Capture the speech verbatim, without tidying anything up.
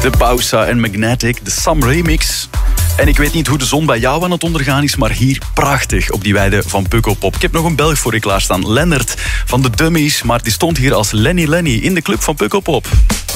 De Pausa en Magnetic, de Sam Remix. En ik weet niet hoe de zon bij jou aan het ondergaan is, maar hier prachtig op die weide van Pukkelpop. Ik heb nog een Belg voor je klaarstaan, Lennart van de Dummies, maar die stond hier als Lenny Lenny in de club van Pukkelpop.